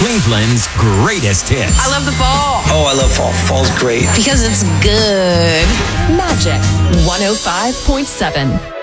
Cleveland's greatest hits. I love the fall. Oh, I love fall. Fall's great. Because it's good. Magic 105.7.